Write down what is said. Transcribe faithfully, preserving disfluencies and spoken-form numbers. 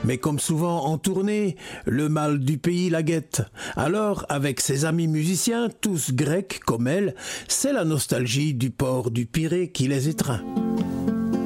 Mais comme souvent en tournée, le mal du pays la guette. Alors, avec ses amis musiciens, tous grecs comme elle, c'est la nostalgie du port du Pirée qui les étreint.